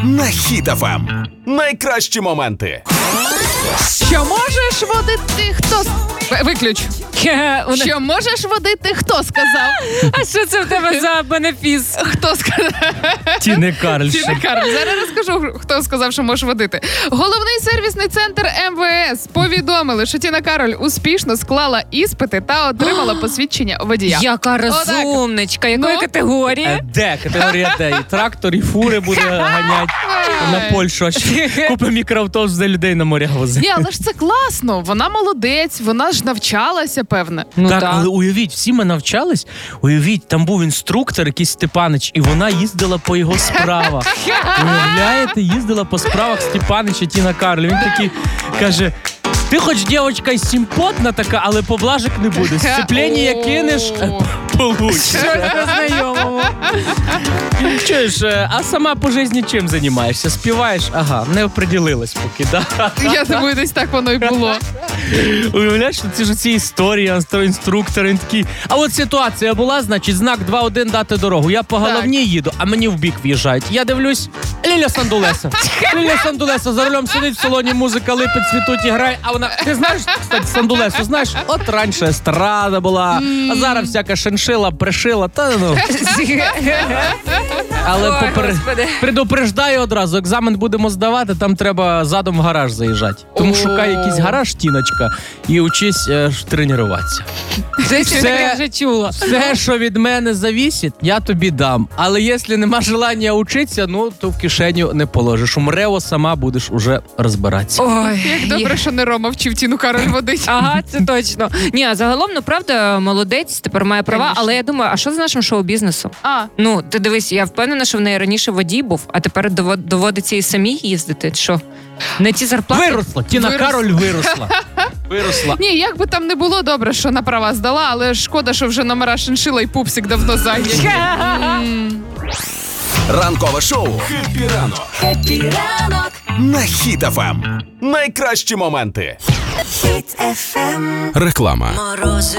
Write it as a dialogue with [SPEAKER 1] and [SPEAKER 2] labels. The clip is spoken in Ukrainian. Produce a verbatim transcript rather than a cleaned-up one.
[SPEAKER 1] на Хіт еф ем. Найкращі моменти.
[SPEAKER 2] Що можеш водити хто... В- Виключ. Що можеш водити хто сказав?
[SPEAKER 3] А що це в тебе за бенефіс?
[SPEAKER 2] Хто сказав?
[SPEAKER 4] Тіни Карль.
[SPEAKER 2] Тіни Карль. Зараз розкажу, хто сказав, що можеш водити. Головний сервісний центр ем ве ес повідомили, що Тіна Кароль успішно склала іспити та отримала посвідчення водія.
[SPEAKER 3] Яка розумничка, якої
[SPEAKER 2] Ну?
[SPEAKER 3] категорії?
[SPEAKER 4] Е, Де? Категорія де? І трактор, і фури буде ганяти на Польщу. А ще купи мікроавтобус, де людей на морях возить.
[SPEAKER 2] Ні, але ж це класно. Вона молодець, вона ж навчалася, певне.
[SPEAKER 3] Ну
[SPEAKER 4] так,
[SPEAKER 3] так.
[SPEAKER 4] але уявіть, всі ми навчались, уявіть, там був інструктор, якийсь Степанич, і вона їздила по його справах. Уявляєте, їздила по справах Степанича Тіна Карль. Він такий каже: ти хоч дівчинка й симпотна така, але поблажок не буде. Сцеплення кинеш,
[SPEAKER 2] О.
[SPEAKER 4] получше.
[SPEAKER 3] Знайомого.
[SPEAKER 4] Чуєш, е, а сама по житті чим займаєшся? Співаєш? Ага, не оприділилась поки, да?
[SPEAKER 2] Я думаю, десь так воно і було.
[SPEAKER 4] Уявляєш, що ці ж ці історії, інструктор, він такий. А от ситуація була, значить, знак два один дати дорогу. Я по головній їду, а мені в бік в'їжджають. Я дивлюсь, Ліля Сандулеса. Ліля Сандулеса за рулем сидить в салоні, музика липить, цвітуть і грає. А вона, ти знаєш, кстати, Сандулесу, знаєш, от раніше естрада була, а зараз всяка шиншила, пришила, та ну. Але
[SPEAKER 3] Ой,
[SPEAKER 4] попер...
[SPEAKER 3] Господи.
[SPEAKER 4] предупреждаю одразу, екзамен будемо здавати, там треба задом в гараж заїжджати. Тому
[SPEAKER 2] О.
[SPEAKER 4] шукай якийсь гараж, Тіночка, і учись е, ж тренуватися.
[SPEAKER 3] Це
[SPEAKER 4] Все-
[SPEAKER 3] таке вже чула.
[SPEAKER 4] Все, що від мене завісить, я тобі дам. Але якщо нема желання учитися, ну, то в кишеню не положиш. Умрео сама будеш уже розбиратися.
[SPEAKER 3] Ой,
[SPEAKER 2] Як добре, що не Рома вчив Тіну Кароль водити.
[SPEAKER 3] Ага, це точно. Ні, а загалом, ну правда, молодець, тепер має права,
[SPEAKER 2] Конечно.
[SPEAKER 3] але я думаю, а що з нашим шоу-бізнесом?
[SPEAKER 2] А,
[SPEAKER 3] Ну, ти дивись, я впевнена, що в неї раніше водій був, а тепер дово- доводиться і самій їздити. Що? Не ті зарплати?
[SPEAKER 4] Виросла! Тіна
[SPEAKER 2] Виросла.
[SPEAKER 4] Кароль виросла. Виросла.
[SPEAKER 2] ні, як би там не було добре, що на права здала, але шкода, що вже номера шиншила і пупсик давно зайняті. М.
[SPEAKER 1] Ранкове шоу «Хеппі ранок»
[SPEAKER 5] Хеппі ранок,
[SPEAKER 1] на Хіт еф ем. Найкращі моменти.
[SPEAKER 5] Хіт еф ем.
[SPEAKER 1] Реклама.
[SPEAKER 5] Морози.